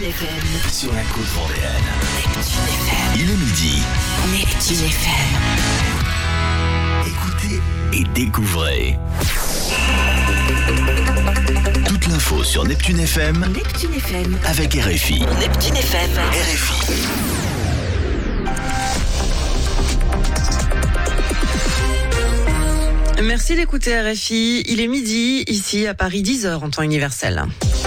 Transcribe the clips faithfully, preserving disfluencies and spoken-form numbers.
Neptune F M. Sur la côte vendéenne. Neptune F M. Il est midi. Neptune F M. Écoutez et découvrez. Toute l'info sur Neptune F M. Neptune F M. Avec R F I. Neptune F M. R F I. Merci d'écouter R F I. Il est midi, ici à Paris, dix heures en temps universel.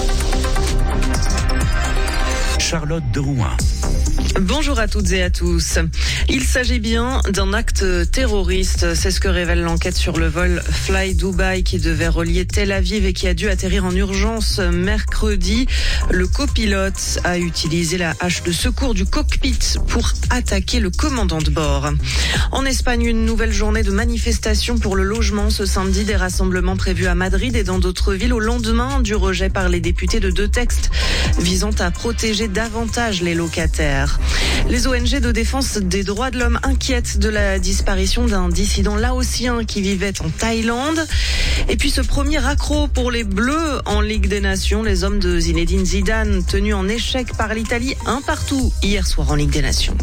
Charlotte de Rouen. Bonjour à toutes et à tous. Il s'agit bien d'un acte terroriste. C'est ce que révèle l'enquête sur le vol Fly Dubai qui devait relier Tel Aviv et qui a dû atterrir en urgence mercredi. Le copilote a utilisé la hache de secours du cockpit pour attaquer le commandant de bord. En Espagne, une nouvelle journée de manifestation pour le logement ce samedi. Des rassemblements prévus à Madrid et dans d'autres villes au lendemain du rejet par les députés de deux textes visant à protéger davantage les locataires. Les O N G de défense des droits de l'homme inquiètent de la disparition d'un dissident laotien qui vivait en Thaïlande. Et puis ce premier accro pour les Bleus en Ligue des Nations, les hommes de Zinedine Zidane tenus en échec par l'Italie un partout hier soir en Ligue des Nations.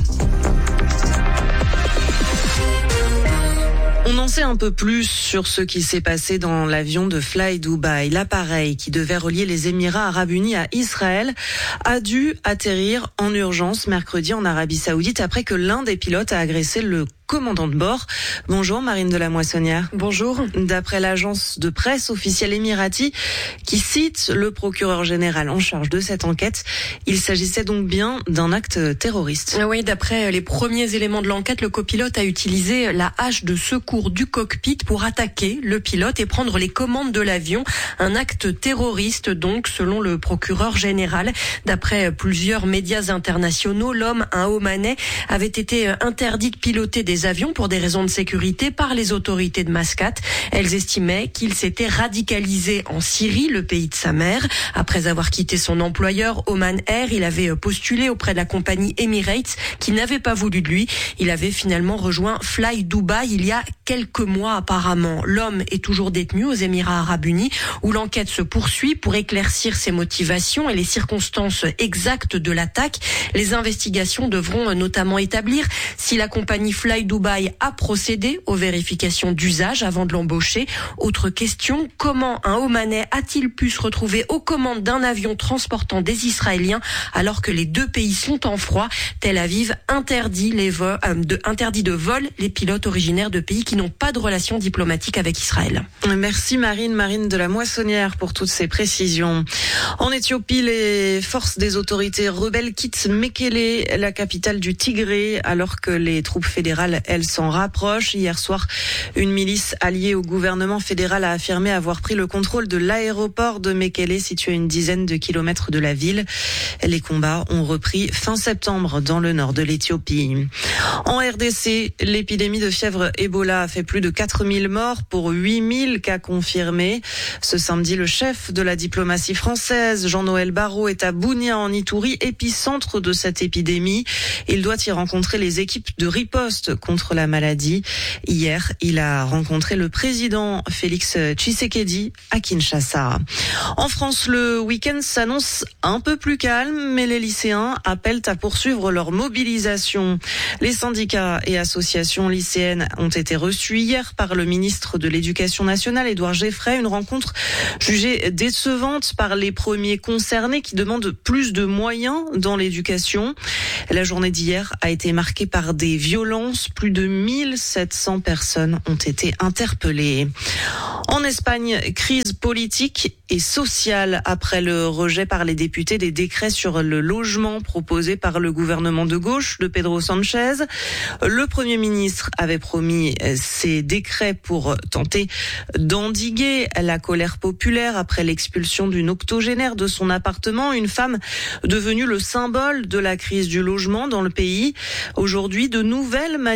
On en sait un peu plus sur ce qui s'est passé dans l'avion de Fly Dubai. L'appareil qui devait relier les Émirats Arabes Unis à Israël a dû atterrir en urgence mercredi en Arabie Saoudite après que l'un des pilotes a agressé le commandant de bord. Bonjour Marine de la Moissonnière. Bonjour. D'après l'agence de presse officielle émirati qui cite le procureur général en charge de cette enquête, il s'agissait donc bien d'un acte terroriste. Oui, d'après les premiers éléments de l'enquête, le copilote a utilisé la hache de secours du cockpit pour attaquer le pilote et prendre les commandes de l'avion. Un acte terroriste donc, selon le procureur général. D'après plusieurs médias internationaux, l'homme, un Omanais, avait été interdit de piloter des avions pour des raisons de sécurité par les autorités de Mascate. Elles estimaient qu'il s'était radicalisé en Syrie, le pays de sa mère. Après avoir quitté son employeur Oman Air, il avait postulé auprès de la compagnie Emirates qui n'avait pas voulu de lui. Il avait finalement rejoint Fly Dubai il y a quelques mois apparemment. L'homme est toujours détenu aux Émirats Arabes Unis où l'enquête se poursuit pour éclaircir ses motivations et les circonstances exactes de l'attaque. Les investigations devront notamment établir si la compagnie Fly Dubai a procédé aux vérifications d'usage avant de l'embaucher. Autre question, comment un Omanais a-t-il pu se retrouver aux commandes d'un avion transportant des Israéliens alors que les deux pays sont en froid? Tel Aviv interdit, les vols, euh, de, interdit de vol les pilotes originaires de pays qui n'ont pas de relations diplomatiques avec Israël. Merci Marine, Marine de la Moissonnière pour toutes ces précisions. En Éthiopie, les forces des autorités rebelles quittent Mekele, la capitale du Tigré, alors que les troupes fédérales, elles, s'en rapprochent. Hier soir, une milice alliée au gouvernement fédéral a affirmé avoir pris le contrôle de l'aéroport de Mekele, situé à une dizaine de kilomètres de la ville. Les combats ont repris fin septembre dans le nord de l'Éthiopie. En R D C, l'épidémie de fièvre Ebola a fait plus de quatre mille morts pour huit mille cas confirmés. Ce samedi, le chef de la diplomatie française, Jean-Noël Barrot, est à Bunia en Ituri, épicentre de cette épidémie. Il doit y rencontrer les équipes de riposte contre la maladie. Hier, il a rencontré le président Félix Tshisekedi à Kinshasa. En France, le week-end s'annonce un peu plus calme, mais les lycéens appellent à poursuivre leur mobilisation. Les syndicats et associations lycéennes ont été reçus hier par le ministre de l'Éducation nationale, Édouard Geffray. Une rencontre jugée décevante par les premiers concernés qui demandent plus de moyens dans l'éducation. La journée d'hier a été marquée par des violences. Plus de mille sept cents personnes ont été interpellées. En Espagne, crise politique et sociale après le rejet par les députés des décrets sur le logement proposés par le gouvernement de gauche de Pedro Sánchez. Le Premier ministre avait promis ces décrets pour tenter d'endiguer la colère populaire après l'expulsion d'une octogénaire de son appartement, une femme devenue le symbole de la crise du logement dans le pays. Aujourd'hui, de nouvelles manifestations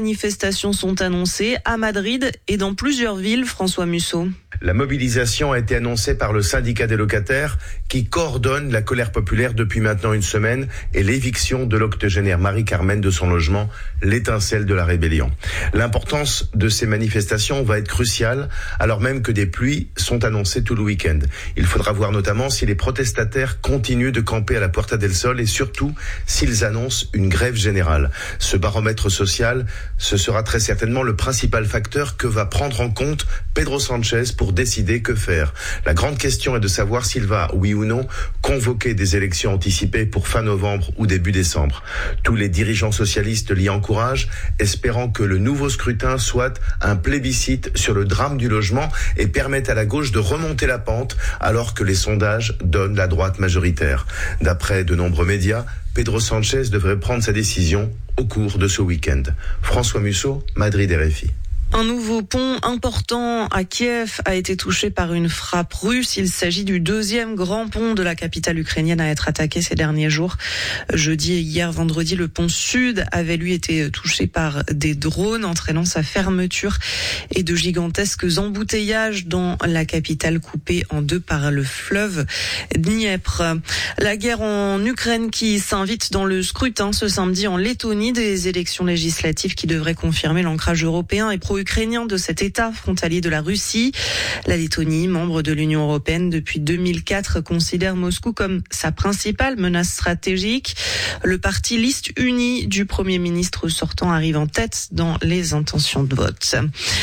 manifestations sont annoncées à Madrid et dans plusieurs villes. François Musso. La mobilisation a été annoncée par le syndicat des locataires qui coordonne la colère populaire depuis maintenant une semaine et l'éviction de l'octogénaire Marie-Carmen de son logement, l'étincelle de la rébellion. L'importance de ces manifestations va être cruciale alors même que des pluies sont annoncées tout le week-end. Il faudra voir notamment si les protestataires continuent de camper à la Puerta del Sol et surtout s'ils annoncent une grève générale. Ce baromètre social, ce sera très certainement le principal facteur que va prendre en compte Pedro Sanchez pour décider que faire. La grande question est de savoir s'il va, oui ou non, convoquer des élections anticipées pour fin novembre ou début décembre. Tous les dirigeants socialistes l'y encouragent, espérant que le nouveau scrutin soit un plébiscite sur le drame du logement et permette à la gauche de remonter la pente alors que les sondages donnent la droite majoritaire. D'après de nombreux médias, Pedro Sanchez devrait prendre sa décision au cours de ce week-end. François Musso, Madrid R F I. Un nouveau pont important à Kiev a été touché par une frappe russe. Il s'agit du deuxième grand pont de la capitale ukrainienne à être attaqué ces derniers jours. Jeudi et hier vendredi, le pont sud avait lui été touché par des drones, entraînant sa fermeture et de gigantesques embouteillages dans la capitale coupée en deux par le fleuve Dniepr. La guerre en Ukraine qui s'invite dans le scrutin ce samedi en Lettonie, des élections législatives qui devraient confirmer l'ancrage européen et pro-ukrainien de cet État frontalier de la Russie. La Lettonie, membre de l'Union européenne depuis deux mille quatre, considère Moscou comme sa principale menace stratégique. Le parti Liste Unie du Premier ministre sortant arrive en tête dans les intentions de vote.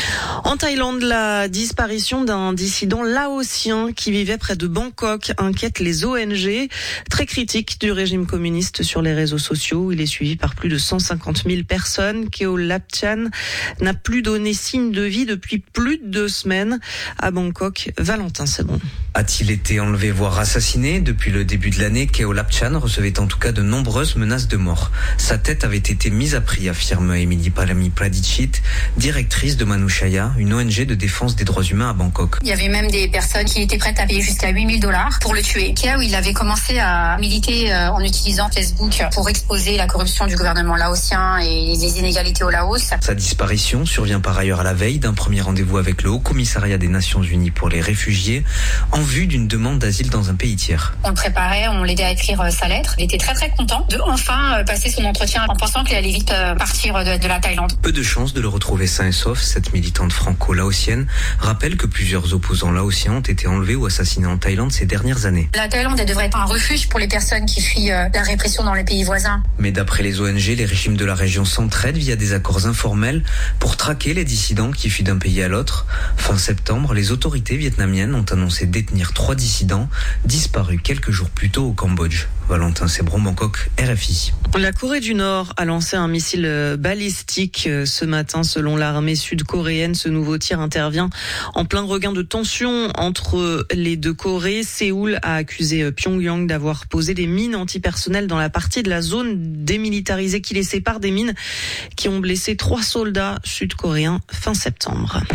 En Thaïlande, la disparition d'un dissident laotien qui vivait près de Bangkok inquiète les O N G. Très critique du régime communiste sur les réseaux sociaux. Il est suivi par plus de cent cinquante mille personnes. Keo Lapchan n'a plus donné signe de vie depuis plus de deux semaines. À Bangkok, Valentin Sebon. A-t-il été enlevé voire assassiné? Depuis le début de l'année, Keo Lapchan recevait en tout cas de nombreuses menaces de mort. Sa tête avait été mise à prix, affirme Emily Palami Pradicit, directrice de Manushaya, une O N G de défense des droits humains à Bangkok. Il y avait même des personnes qui étaient prêtes à payer jusqu'à huit mille dollars pour le tuer. Keo, il avait commencé à militer en utilisant Facebook pour exposer la corruption du gouvernement laotien et les inégalités au Laos. Sa disparition survient par ailleurs à la veille d'un premier rendez-vous avec le Haut Commissariat des Nations Unies pour les réfugiés en vue d'une demande d'asile dans un pays tiers. On le préparait, on l'aidait à écrire sa lettre. Il était très très content de enfin passer son entretien en pensant qu'il allait vite partir de, de la Thaïlande. Peu de chances de le retrouver sain et sauf. Cette militante franco-laotienne rappelle que plusieurs opposants laotiens ont été enlevés ou assassinés en Thaïlande ces dernières années. La Thaïlande elle devrait être un refuge pour les personnes qui fuient la répression dans les pays voisins. Mais d'après les O N G, les régimes de la région s'entraident via des accords informels pour traquer les dissidents qui fuient d'un pays à l'autre. Fin septembre, les autorités vietnamiennes ont annoncé détenir trois dissidents disparus quelques jours plus tôt au Cambodge. Valentin Sebron, Bangkok, R F I. La Corée du Nord a lancé un missile balistique ce matin selon l'armée sud-coréenne. Ce nouveau tir intervient en plein regain de tension entre les deux Corées. Séoul a accusé Pyongyang d'avoir posé des mines antipersonnelles dans la partie de la zone démilitarisée qui les sépare des mines qui ont blessé trois soldats sud-coréens fin septembre.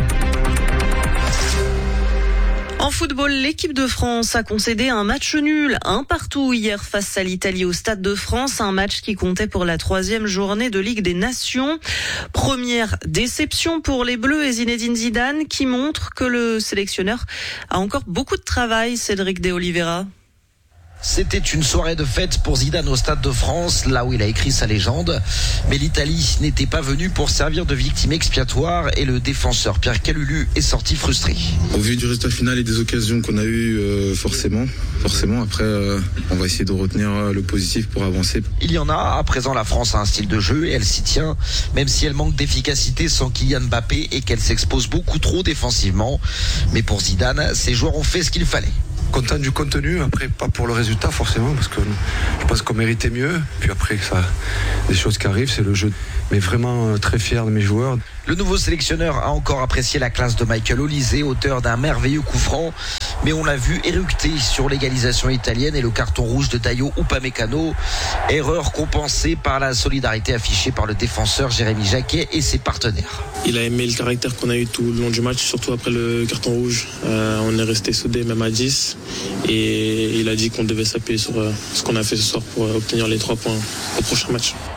En football, l'équipe de France a concédé un match nul, un partout hier face à l'Italie au Stade de France. Un match qui comptait pour la troisième journée de Ligue des Nations. Première déception pour les Bleus et Zinedine Zidane qui montre que le sélectionneur a encore beaucoup de travail, Cédric de Oliveira. C'était une soirée de fête pour Zidane au Stade de France, là où il a écrit sa légende. Mais l'Italie n'était pas venue pour servir de victime expiatoire et le défenseur Pierre Calulu est sorti frustré. Au vu du résultat final et des occasions qu'on a eues, euh, forcément, forcément, après, euh, on va essayer de retenir le positif pour avancer. Il y en a. À présent, la France a un style de jeu et elle s'y tient, même si elle manque d'efficacité sans Kylian Mbappé et qu'elle s'expose beaucoup trop défensivement. Mais pour Zidane, ses joueurs ont fait ce qu'il fallait. Content du contenu, après pas pour le résultat forcément, parce que je pense qu'on méritait mieux. Puis après, ça, des choses qui arrivent, c'est le jeu. Mais vraiment très fier de mes joueurs. Le nouveau sélectionneur a encore apprécié la classe de Michael Olise, auteur d'un merveilleux coup franc. Mais on l'a vu éructer sur l'égalisation italienne et le carton rouge de Dayo Upamecano. Erreur compensée par la solidarité affichée par le défenseur Jérémy Jacquet et ses partenaires. Il a aimé le caractère qu'on a eu tout le long du match, surtout après le carton rouge. Euh, on est resté soudés même à dix. Et il a dit qu'on devait s'appuyer sur euh, ce qu'on a fait ce soir pour euh, obtenir les trois points au prochain match.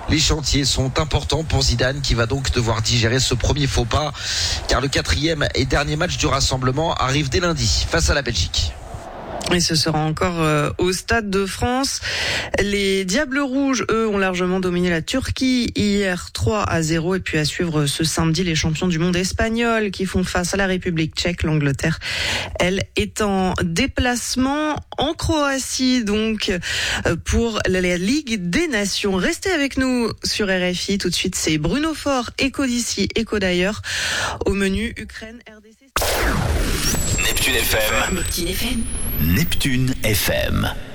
Les chantiers sont importants pour Zidane qui va donc devoir digérer ce premier faux pas car le quatrième et dernier match du rassemblement arrive dès lundi face à la Belgique. Et ce sera encore euh, au Stade de France. Les Diables Rouges, eux, ont largement dominé la Turquie hier trois à zéro. Et puis à suivre ce samedi, les champions du monde espagnols qui font face à la République tchèque. L'Angleterre, elle, est en déplacement en Croatie, donc pour la Ligue des Nations. Restez avec nous sur R F I. Tout de suite, c'est Bruno Faure, écho d'ici, écho d'ailleurs. Au menu, Ukraine, R D C. Neptune F M. Neptune F M. Neptune F M.